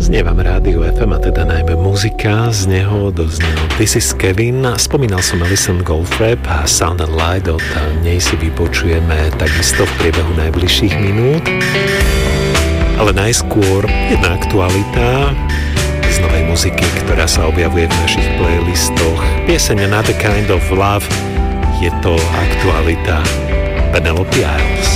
Znievam rádio FM a teda najmä muzika, z neho doznel This is Kevin. Spomínal som Alison Goldfrapp a Sound and Light, od nej si vypočujeme takisto v priebehu najbližších minút. Ale najskôr jedna aktualita z novej muziky, ktorá sa objavuje v našich playlistoch. Pieseň Another Kind of Love, je to aktualita Penelope Isles.